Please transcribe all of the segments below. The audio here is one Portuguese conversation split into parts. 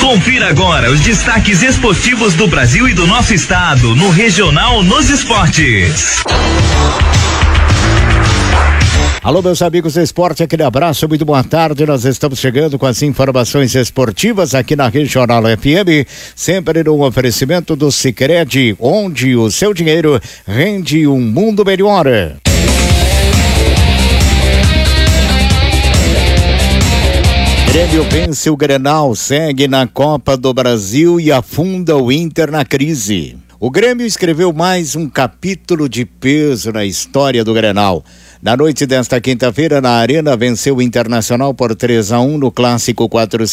Confira agora os destaques esportivos do Brasil e do nosso estado no Regional nos Esportes. Alô, meus amigos do esporte, aquele abraço, muito boa tarde. Nós estamos chegando com as informações esportivas aqui na Regional FM, sempre no oferecimento do Sicredi, onde o seu dinheiro rende um mundo melhor. Grêmio vence o Grenal, segue na Copa do Brasil e afunda o Inter na crise. O Grêmio escreveu mais um capítulo de peso na história do Grenal. Na noite desta quinta-feira, na Arena, venceu o Internacional por 3-1 no Clássico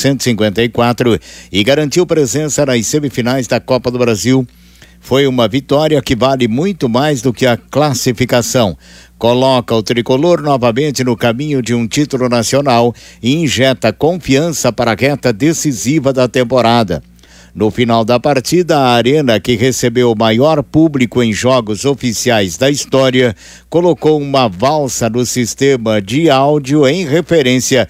454 e garantiu presença nas semifinais da Copa do Brasil. Foi uma vitória que vale muito mais do que a classificação. Coloca o tricolor novamente no caminho de um título nacional e injeta confiança para a reta decisiva da temporada. No final da partida, a Arena, que recebeu o maior público em jogos oficiais da história, colocou uma valsa no sistema de áudio em referência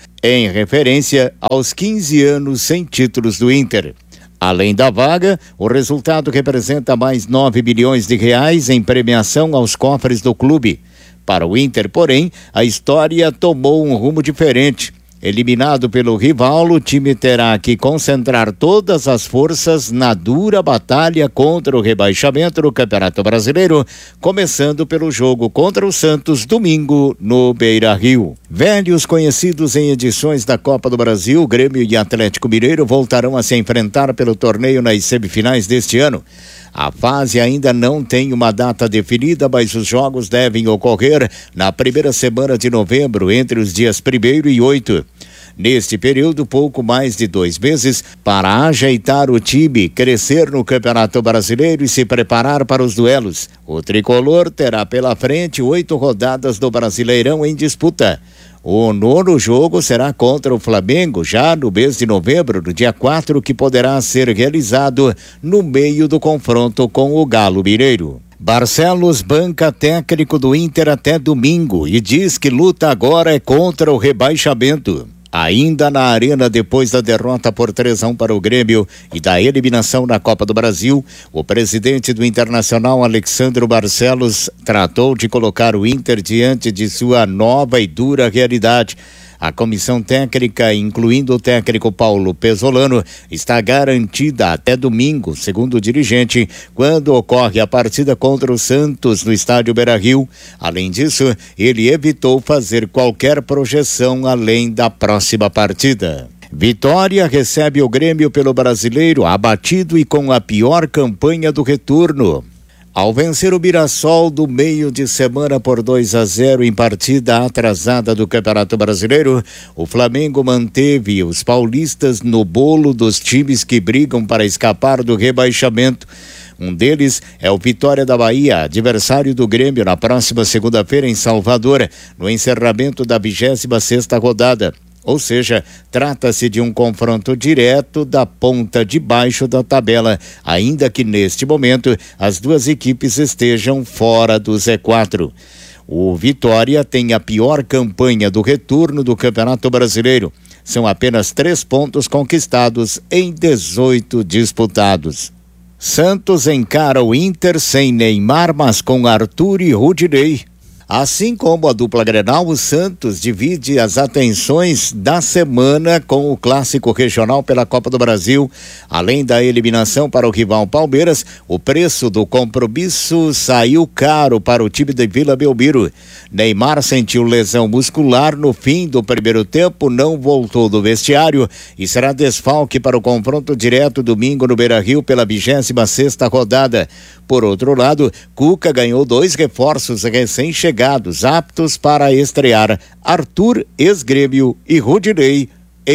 aos 15 anos sem títulos do Inter. Além da vaga, o resultado representa mais 9 bilhões de reais em premiação aos cofres do clube. Para o Inter, porém, a história tomou um rumo diferente. Eliminado pelo rival, o time terá que concentrar todas as forças na dura batalha contra o rebaixamento do Campeonato Brasileiro, começando pelo jogo contra o Santos, domingo, no Beira-Rio. Velhos conhecidos em edições da Copa do Brasil, Grêmio e Atlético Mineiro voltarão a se enfrentar pelo torneio nas semifinais deste ano. A fase ainda não tem uma data definida, mas os jogos devem ocorrer na primeira semana de novembro, entre os dias 1º e 8. Neste período, pouco mais de 2 meses para ajeitar o time, crescer no Campeonato Brasileiro e se preparar para os duelos. O tricolor terá pela frente 8 rodadas do Brasileirão em disputa. O 9º jogo será contra o Flamengo, já no mês de novembro, no dia 4, que poderá ser realizado no meio do confronto com o Galo Mineiro. Barcelos banca técnico do Inter até domingo e diz que luta agora é contra o rebaixamento. Ainda na Arena, depois da derrota por 3-1 para o Grêmio e da eliminação na Copa do Brasil, o presidente do Internacional, Alexandre Barcelos, tratou de colocar o Inter diante de sua nova e dura realidade. A comissão técnica, incluindo o técnico Paulo Pesolano, está garantida até domingo, segundo o dirigente, quando ocorre a partida contra o Santos no estádio Beira-Rio. Além disso, ele evitou fazer qualquer projeção além da próxima partida. Vitória recebe o Grêmio pelo Brasileiro, abatido e com a pior campanha do retorno. Ao vencer o Mirassol do meio de semana por 2-0 em partida atrasada do Campeonato Brasileiro, o Flamengo manteve os paulistas no bolo dos times que brigam para escapar do rebaixamento. Um deles é o Vitória da Bahia, adversário do Grêmio na próxima segunda-feira em Salvador, no encerramento da 26ª rodada. Ou seja, trata-se de um confronto direto da ponta de baixo da tabela, ainda que neste momento as duas equipes estejam fora do Z4. O Vitória tem a pior campanha do retorno do Campeonato Brasileiro. São apenas 3 pontos conquistados em 18 disputados. Santos encara o Inter sem Neymar, mas com Arthur e Rudinei. Assim como a dupla Grenal, o Santos divide as atenções da semana com o clássico regional pela Copa do Brasil. Além da eliminação para o rival Palmeiras, o preço do compromisso saiu caro para o time de Vila Belmiro. Neymar sentiu lesão muscular no fim do primeiro tempo, não voltou do vestiário e será desfalque para o confronto direto domingo no Beira-Rio pela 26ª rodada. Por outro lado, Cuca ganhou 2 reforços recém-chegados, aptos para estrear: Arthur, ex-Grêmio, e Rudinei,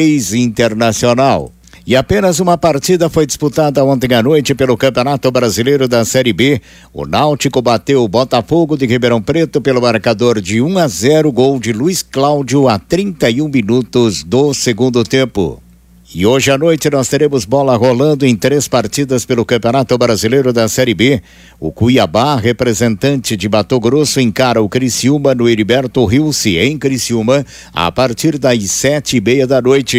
ex-Internacional. E apenas uma partida foi disputada ontem à noite pelo Campeonato Brasileiro da Série B. O Náutico bateu o Botafogo de Ribeirão Preto pelo marcador de 1-0, gol de Luiz Cláudio a 31 minutos do segundo tempo. E hoje à noite nós teremos bola rolando em 3 partidas pelo Campeonato Brasileiro da Série B. O Cuiabá, representante de Mato Grosso, encara o Criciúma no Heriberto Rilse, em Criciúma, a partir das 7:30 da noite.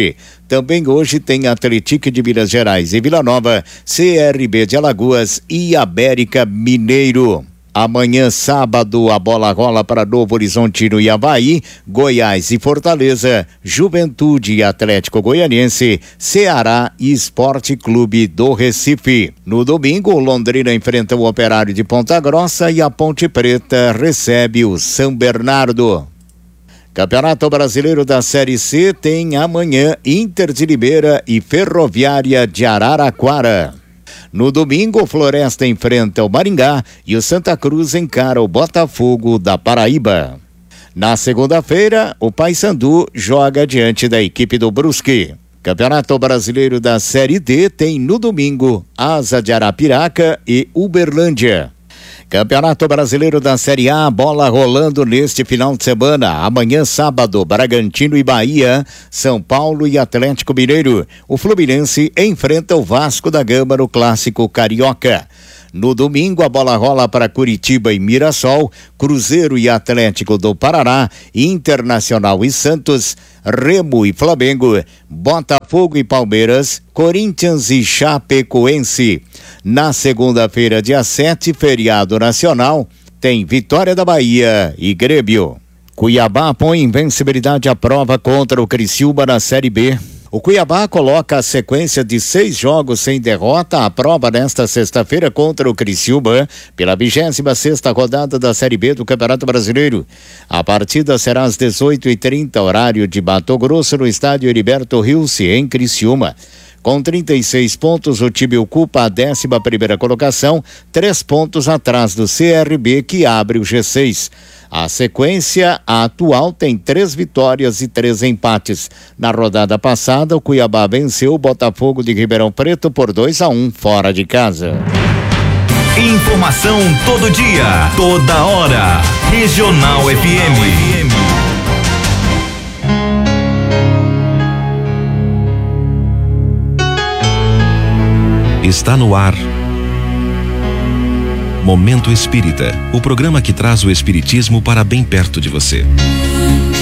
Também hoje tem Atlético de Minas Gerais e Vila Nova, CRB de Alagoas e América Mineiro. Amanhã, sábado, a bola rola para Novo Horizontino e Avaí, Goiás e Fortaleza, Juventude e Atlético Goianiense, Ceará e Esporte Clube do Recife. No domingo, o Londrina enfrenta o Operário de Ponta Grossa e a Ponte Preta recebe o São Bernardo. Campeonato Brasileiro da Série C tem amanhã Inter de Limeira e Ferroviária de Araraquara. No domingo, o Floresta enfrenta o Maringá e o Santa Cruz encara o Botafogo da Paraíba. Na segunda-feira, o Paysandu joga diante da equipe do Brusque. Campeonato Brasileiro da Série D tem no domingo Asa de Arapiraca e Uberlândia. Campeonato Brasileiro da Série A, bola rolando neste final de semana. Amanhã, sábado, Bragantino e Bahia, São Paulo e Atlético Mineiro. O Fluminense enfrenta o Vasco da Gama no Clássico Carioca. No domingo, a bola rola para Curitiba e Mirassol, Cruzeiro e Atlético do Paraná, Internacional e Santos, Remo e Flamengo, Botafogo e Palmeiras, Corinthians e Chapecoense. Na segunda-feira, dia 7, feriado nacional, tem Vitória da Bahia e Grêmio. Cuiabá põe invencibilidade à prova contra o Criciúma na Série B. O Cuiabá coloca a sequência de 6 jogos sem derrota à prova nesta sexta-feira contra o Criciúma pela 26ª rodada da Série B do Campeonato Brasileiro. A partida será às 18h30, horário de Mato Grosso, no estádio Heriberto Rilse, em Criciúma. Com 36 pontos, o time ocupa a 11ª colocação, 3 pontos atrás do CRB, que abre o G6. A sequência atual tem 3 vitórias e 3 empates. Na rodada passada, o Cuiabá venceu o Botafogo de Ribeirão Preto por 2-1 fora de casa. Informação todo dia, toda hora. Regional FM. Está no ar Momento Espírita, o programa que traz o espiritismo para bem perto de você.